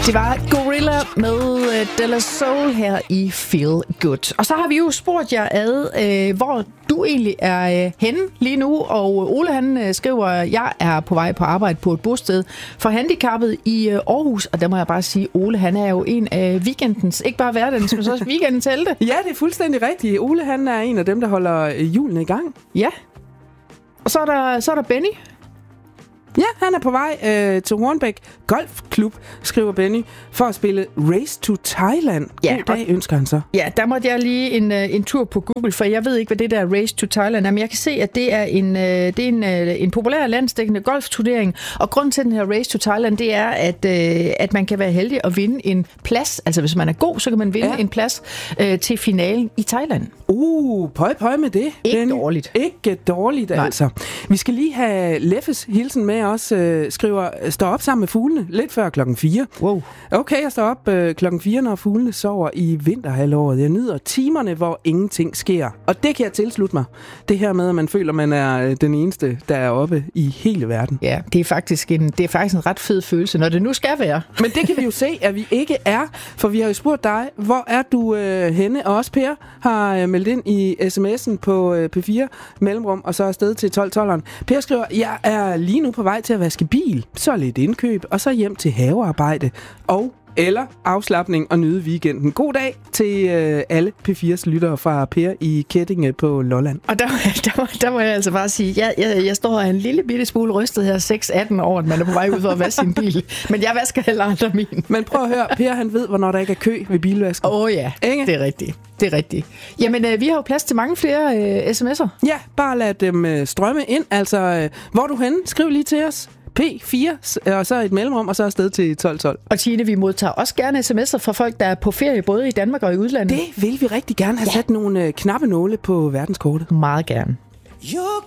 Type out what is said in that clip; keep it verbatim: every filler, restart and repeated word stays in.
Det var Gorilla med uh, De La Soul her i Feel Good. Og så har vi jo spurgt jer ad, uh, hvor du egentlig er uh, henne lige nu. Og Ole han uh, skriver, jeg er på vej på arbejde på et bosted for handicappede i uh, Aarhus. Og der må jeg bare sige, Ole han er jo en af weekendens, ikke bare hverdagens, men også weekendens helte. Ja, det er fuldstændig rigtigt. Ole han er en af dem, der holder hjulene i gang. Ja. Og så er der, så er der Benny. Ja, han er på vej øh, til Hornbæk Golfklub, skriver Benny, for at spille Race to Thailand. Ja, God dag, ønsker han så. Ja, der måtte jeg lige en, en tur på Google, for jeg ved ikke, hvad det der Race to Thailand er, men jeg kan se, at det er en, det er en, en populær landsdækkende golfturnering, og grunden til den her Race to Thailand, det er, at, at man kan være heldig at vinde en plads, altså hvis man er god, så kan man vinde ja. en plads øh, til finalen i Thailand. Uh, pøj pøj med det. Ikke Benny. dårligt. Ikke dårligt, Nej. altså. Vi skal lige have Leffes hilsen med os, øh, skriver, står op sammen med fuglene lidt før klokken fire. Wow. Okay, jeg står op øh, klokken fire, når fuglene sover i vinterhalvåret. Jeg nyder timerne, hvor ingenting sker. Og det kan jeg tilslutte mig. Det her med, at man føler, man er den eneste, der er oppe i hele verden. Ja, det er faktisk en, det er faktisk en ret fed følelse, når det nu skal være. Men det kan vi jo se, at vi ikke er. For vi har jo spurgt dig, hvor er du øh, henne? Og også Per har øh, meldt ind i sms'en på øh, P fire mellemrum, og så afsted til tolv tolveren. Per skriver, jeg er lige nu på vej til at vaske bil, så lidt indkøb, og så hjem til havearbejde og eller afslapning og nyde weekenden. God dag til øh, alle P fires lyttere fra Per i Kettinge på Lolland. Og der, der, der må jeg altså bare sige, jeg, jeg, jeg står her en lille bitte smule rystet her, seks atten år, at man er på vej ud for at vaske sin bil. Men jeg vasker heller aldrig min. Men prøv at høre, Per han ved, hvornår der ikke er kø ved bilvasken. Åh oh, ja, Inge? Det er rigtigt. Det er rigtigt. Jamen, øh, vi har jo plads til mange flere øh, sms'er. Ja, bare lad dem øh, strømme ind. Altså, øh, hvor er du henne? Skriv lige til os. P fire, og så et mellemrum, og så afsted til tolv tolv. Og Tine, vi modtager også gerne sms'er fra folk, der er på ferie, både i Danmark og i udlandet. Det vil vi rigtig gerne have ja. sat nogle øh, knappenåle på verdenskortet. Meget gerne.